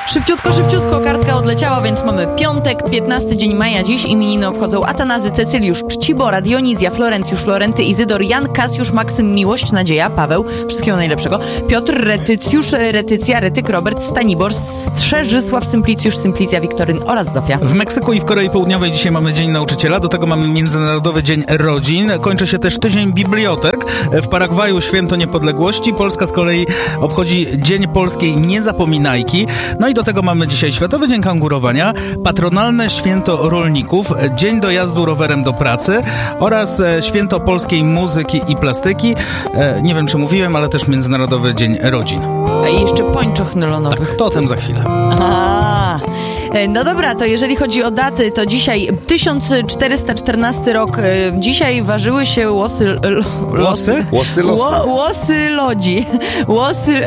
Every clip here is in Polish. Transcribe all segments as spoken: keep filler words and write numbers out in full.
Szybciutko, szybciutko kartka odleciała, więc mamy piątek, piętnasty dzień maja dziś. Imieniny obchodzą Atanazy, Cecyliusz, Czcibora, Dionizja, Florencjusz, Florenty, Izydor, Jan, Kasjusz, Maksym, Miłość, Nadzieja, Paweł. Wszystkiego najlepszego. Piotr, Retycjusz, Retycja, Retyk, Robert, Stanibor, Strzeżysław, Symplicjusz, Simplicja, Wiktoryn oraz Zofia. W Meksyku i w Korei Południowej dzisiaj mamy Dzień Nauczyciela, do tego mamy Międzynarodowy Dzień Rodzin. Kończy się też Tydzień Bibliotek. W Paragwaju Święto Niepodległości. Polska z kolei obchodzi Dzień Polskiej Niezapominajki. No i do tego mamy dzisiaj Światowy Dzień Kangurowania, Patronalne Święto Rolników, Dzień dojazdu rowerem do pracy oraz Święto Polskiej Muzyki i Plastyki. Nie wiem, czy mówiłem, ale też Międzynarodowy Dzień Rodzin. A i jeszcze pończoch nylonowych. Tak, to o tym za chwilę. A, no dobra, to jeżeli chodzi o daty, to dzisiaj tysiąc czterysta czternasty rok. Dzisiaj ważyły się łosy... L, Łosy? Łosy losy. Ło, łosy lodzi. Łosy...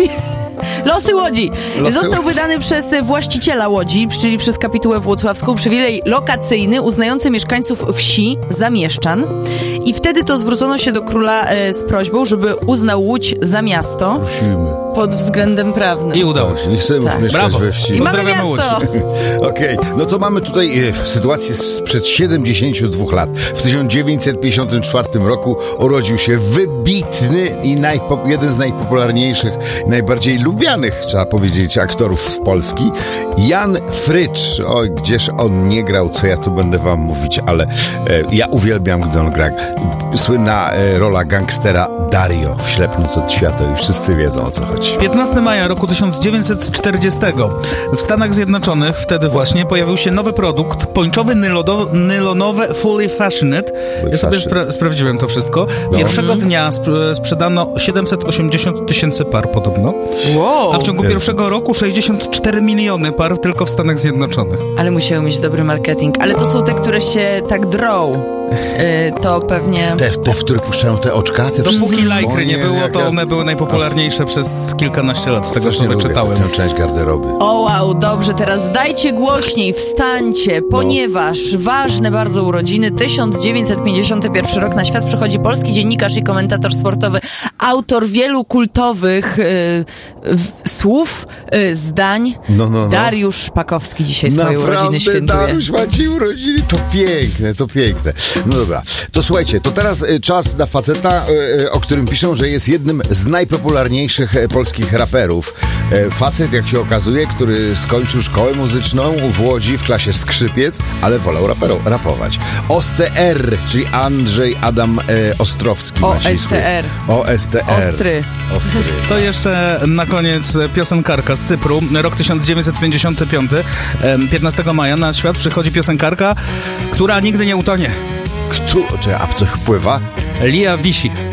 Losy Łodzi. Losy Został Łodzi. wydany przez właściciela Łodzi, czyli przez kapitułę włocławską, przywilej lokacyjny uznający mieszkańców wsi za mieszczan. I wtedy to zwrócono się do króla e, z prośbą, żeby uznał Łódź za miasto. Prosimy. Pod względem prawnym. I udało się. Nie chcemy Tak. mieszkać Brawo. we wsi. I mamy Pozdrawiamy miasto. Okej, okay. No to mamy tutaj e, sytuację sprzed siedemdziesięciu dwóch lat. W tysiąc dziewięćset pięćdziesiątym czwartym roku urodził się wybitny i najpo, jeden z najpopularniejszych, najbardziej lubianych, trzeba powiedzieć, aktorów z Polski, Jan Frycz. Oj, gdzież on nie grał, co ja tu będę wam mówić, ale e, ja uwielbiam, gdy on gra. Słynna e, rola gangstera Dario w Ślepnąc od świata i wszyscy wiedzą, o co chodzi. piętnastego maja roku tysiąc dziewięćset czterdziestego w Stanach Zjednoczonych wtedy właśnie pojawił się nowy produkt, pończowy nylodo- nylonowe Fully Fashioned. Ja sobie spra- sprawdziłem to wszystko. Pierwszego dnia sp- sprzedano siedemset osiemdziesiąt tysięcy par podobno, Wow. a w ciągu pierwszego roku sześćdziesiąt cztery miliony par tylko w Stanach Zjednoczonych. Ale musiały mieć dobry marketing. Ale to są te, które się tak drą. Yy, to pewnie... Te, te, w które puszczają te oczka? Te Dopóki lajkry O nie było, jak to ja- one były najpopularniejsze przez kilkanaście lat, z tego co Strasznie lubię wyczytałem. tę część garderoby. O wow, dobrze, teraz dajcie głośniej, wstańcie, ponieważ ważne bardzo urodziny. tysiąc dziewięćset pięćdziesiąty pierwszy rok na świat przychodzi polski dziennikarz i komentator sportowy, autor wielu kultowych y, w, słów, y, zdań. No, no, no. Dariusz Szpakowski dzisiaj swoje urodziny świętuje. Dariusz macie urodziny, to piękne, to piękne. No dobra, to słuchajcie, to teraz y, czas na faceta, y, o którym piszą, że jest jednym z najpopularniejszych y, polskich raperów. Y, facet, jak się okazuje, który skończył szkołę muzyczną w Łodzi w klasie skrzypiec, ale wolał rapero, rapować. O S T R, czyli Andrzej Adam y, Ostrowski. O Maciej S T R. swój. O S T R. Ostry. Ostry. To jeszcze na koniec piosenkarka z Cypru, rok tysiąc dziewięćset pięćdziesiąty piąty, piętnastego maja na świat przychodzi piosenkarka, która nigdy nie utonie. Kto, czy, a coś wpływa? Lia Wisi.